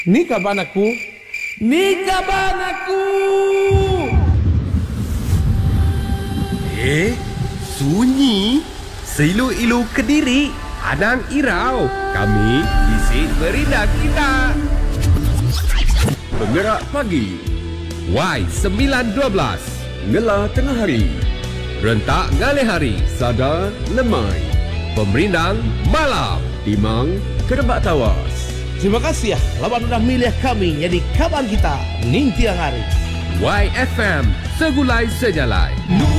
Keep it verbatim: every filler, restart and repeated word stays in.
Ni kaban aku. Ni kaban aku. Eh, sunyi. Seilu-ilu Kediri, Anang Irau. Kami isi berindah kita. Penggerak pagi. Y sembilan dua belas. Ngelah tengah hari. Rentak ngalih hari. Sada lemai. Pemerindang malam. Timang kerebak tawas. Terima kasih ya, lawan sudah milih kami jadi kaban kita. Ning tiang hari. Y F M, segulai sejalai.